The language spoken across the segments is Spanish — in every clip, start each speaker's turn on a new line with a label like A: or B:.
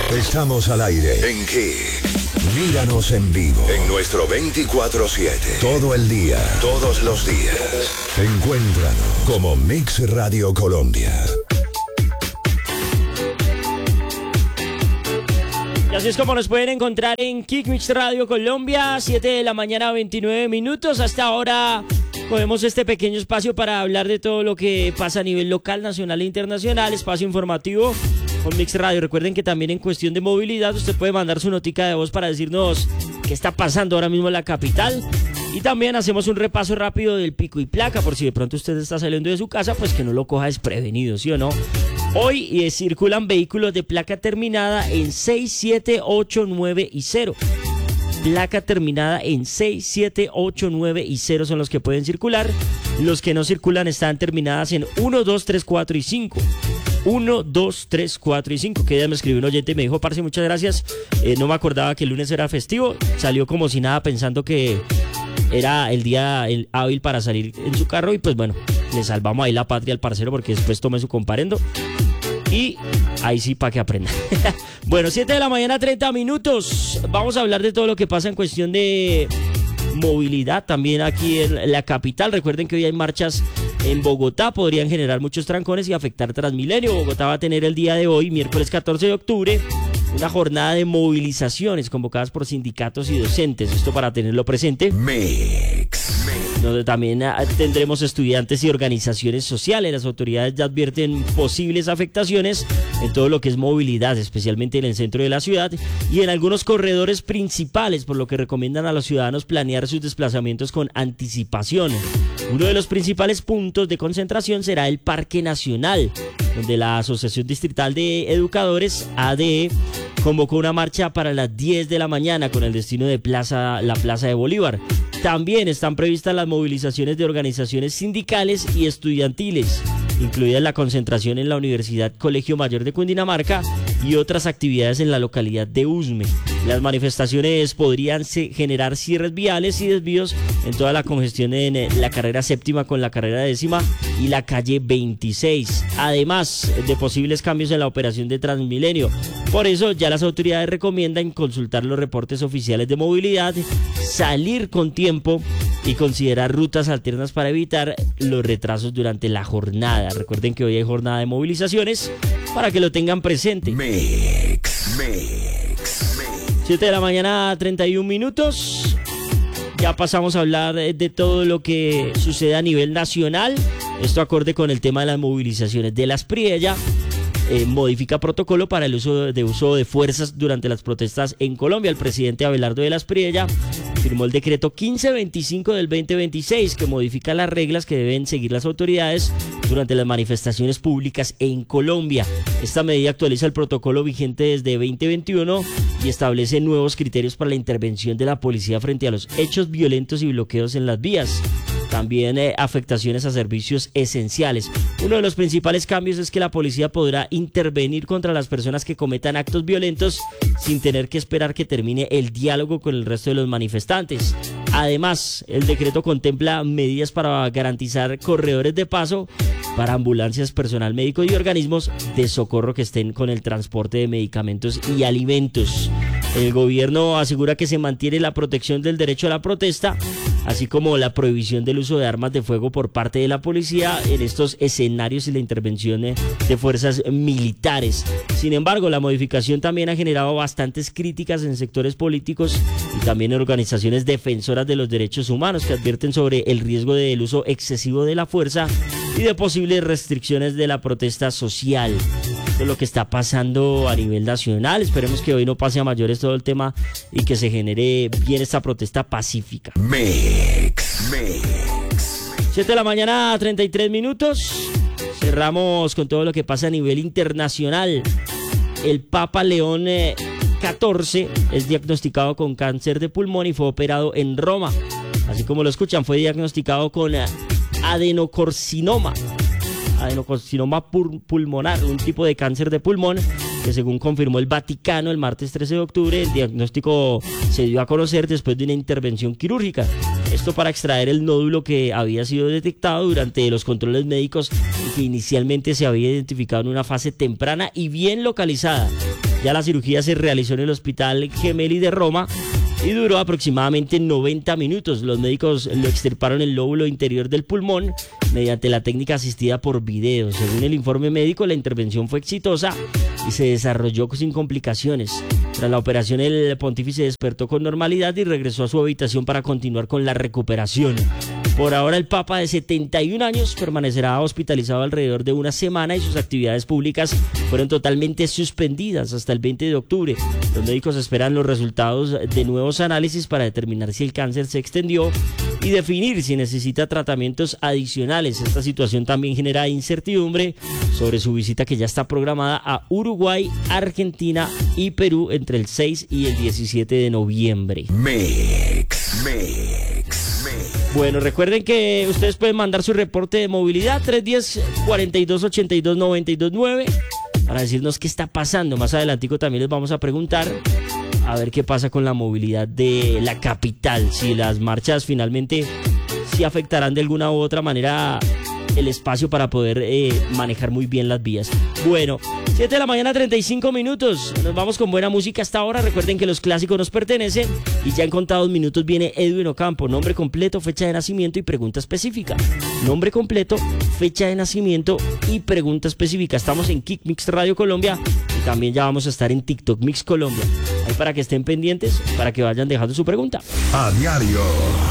A: Estamos al aire. ¿En qué? Míranos en vivo. En nuestro 24/7. Todo el día. Todos los días. Encuéntranos como Mix Radio Colombia.
B: Y así es como nos pueden encontrar en Kick Mix Radio Colombia, 7 de la mañana, 29 minutos. Hasta ahora cogemos este pequeño espacio para hablar de todo lo que pasa a nivel local, nacional e internacional. Espacio informativo con Mix Radio. Recuerden que también en cuestión de movilidad usted puede mandar su notica de voz para decirnos qué está pasando ahora mismo en la capital. Y también hacemos un repaso rápido del pico y placa, por si de pronto usted está saliendo de su casa, pues que no lo coja desprevenido, ¿sí o no? Hoy circulan vehículos de placa terminada en 6, 7, 8, 9 y 0. Placa terminada en 6, 7, 8, 9 y 0 son los que pueden circular. Los que no circulan están terminadas en 1, 2, 3, 4 y 5. 1, 2, 3, 4 y 5. Que ya me escribió un oyente y me dijo, parce, muchas gracias. No me acordaba que el lunes era festivo. Salió como si nada pensando que era el día hábil para salir en su carro. Y pues bueno, le salvamos ahí la patria al parcero porque después tomé su comparendo. Y ahí sí, para que aprendan. Bueno, 7 de la mañana, 30 minutos. Vamos a hablar de todo lo que pasa en cuestión de movilidad también aquí en la capital. Recuerden que hoy hay marchas en Bogotá, podrían generar muchos trancones y afectar Transmilenio. Bogotá va a tener el día de hoy, miércoles 14 de octubre, una jornada de movilizaciones convocadas por sindicatos y docentes. Esto para tenerlo presente.
A: Mix.
B: Donde también tendremos estudiantes y organizaciones sociales. Las autoridades ya advierten posibles afectaciones en todo lo que es movilidad, especialmente en el centro de la ciudad y en algunos corredores principales, por lo que recomiendan a los ciudadanos planear sus desplazamientos con anticipación. Uno de los principales puntos de concentración será el Parque Nacional, donde la Asociación Distrital de Educadores, ADE, convocó una marcha para las 10 de la mañana con el destino de la Plaza de Bolívar. También están previstas las movilizaciones de organizaciones sindicales y estudiantiles, incluida la concentración en la Universidad Colegio Mayor de Cundinamarca y otras actividades en la localidad de Usme. Las manifestaciones podrían generar cierres viales y desvíos en toda la congestión en la carrera séptima con la carrera décima y la calle 26, además de posibles cambios en la operación de Transmilenio. Por eso ya las autoridades recomiendan consultar los reportes oficiales de movilidad, salir con tiempo y considerar rutas alternas para evitar los retrasos durante la jornada. Recuerden que hoy hay jornada de movilizaciones para que lo tengan presente.
A: Mix.
B: 7 de la mañana, 31 minutos. Ya pasamos a hablar de todo lo que sucede a nivel nacional. Esto acorde con el tema de las movilizaciones de las Priella. Modifica protocolo para el uso de fuerzas durante las protestas en Colombia. El presidente Abelardo de las Priella firmó el decreto 1525 del 2026 que modifica las reglas que deben seguir las autoridades durante las manifestaciones públicas en Colombia. Esta medida actualiza el protocolo vigente desde 2021 y establece nuevos criterios para la intervención de la policía frente a los hechos violentos y bloqueos en las vías. También afectaciones a servicios esenciales. Uno de los principales cambios es que la policía podrá intervenir contra las personas que cometan actos violentos sin tener que esperar que termine el diálogo con el resto de los manifestantes. Además, el decreto contempla medidas para garantizar corredores de paso para ambulancias, personal médico y organismos de socorro que estén con el transporte de medicamentos y alimentos. El gobierno asegura que se mantiene la protección del derecho a la protesta, así como la prohibición del uso de armas de fuego por parte de la policía en estos escenarios y la intervención de fuerzas militares. Sin embargo, la modificación también ha generado bastantes críticas en sectores políticos y también en organizaciones defensoras de los derechos humanos que advierten sobre el riesgo del uso excesivo de la fuerza y de posibles restricciones de la protesta social. Esto es lo que está pasando a nivel nacional. Esperemos que hoy no pase a mayores todo el tema y que se genere bien esta protesta pacífica.
A: Mix.
B: 7 de la mañana, 33 minutos. Cerramos con todo lo que pasa a nivel internacional. El Papa León XIV es diagnosticado con cáncer de pulmón y fue operado en Roma. Así como lo escuchan, fue diagnosticado con adenocarcinoma pulmonar, un tipo de cáncer de pulmón que según confirmó el Vaticano el martes 13 de octubre, el diagnóstico se dio a conocer después de una intervención quirúrgica. Esto para extraer el nódulo que había sido detectado durante los controles médicos y que inicialmente se había identificado en una fase temprana y bien localizada. Ya la cirugía se realizó en el Hospital Gemelli de Roma y duró aproximadamente 90 minutos. Los médicos lo extirparon el lóbulo interior del pulmón mediante la técnica asistida por video. Según el informe médico, la intervención fue exitosa y se desarrolló sin complicaciones. Tras la operación, el pontífice despertó con normalidad y regresó a su habitación para continuar con la recuperación. Por ahora, el Papa de 71 años permanecerá hospitalizado alrededor de una semana y sus actividades públicas fueron totalmente suspendidas hasta el 20 de octubre. Los médicos esperan los resultados de nuevos análisis para determinar si el cáncer se extendió y definir si necesita tratamientos adicionales. Esta situación también genera incertidumbre sobre su visita, que ya está programada a Uruguay, Argentina y Perú entre el 6 y el 17 de noviembre.
A: Mix.
B: Bueno, recuerden que ustedes pueden mandar su reporte de movilidad 310-4282-929 para decirnos qué está pasando. Más adelantico también les vamos a preguntar a ver qué pasa con la movilidad de la capital, si las marchas finalmente sí afectarán de alguna u otra manera el espacio para poder manejar muy bien las vías. Bueno, 7 de la mañana, 35 minutos. Nos vamos con buena música hasta ahora. Recuerden que los clásicos nos pertenecen y ya en contados minutos viene Edwin Ocampo. Nombre completo, fecha de nacimiento y pregunta específica. Nombre completo, fecha de nacimiento y pregunta específica. Estamos en Kick Mix Radio Colombia y también ya vamos a estar en TikTok Mix Colombia. Ahí para que estén pendientes, para que vayan dejando su pregunta.
A: A diario,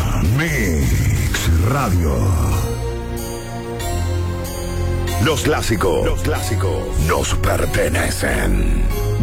A: Mix Radio. Los clásicos nos pertenecen.